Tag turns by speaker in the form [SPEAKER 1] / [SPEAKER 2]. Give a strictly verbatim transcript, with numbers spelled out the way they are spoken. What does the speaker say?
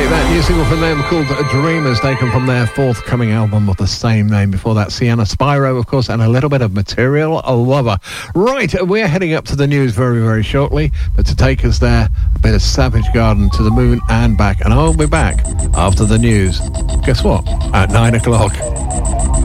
[SPEAKER 1] that new single from them called Dreamers, taken from their forthcoming album of the same name. Before that, Sienna Spyro, of course, and a little bit of Material Lover. Right, we're heading up to the news very, very shortly, but to take us there, a bit of Savage Garden, To the Moon and Back, and I'll be back after the news. Guess what? At nine o'clock.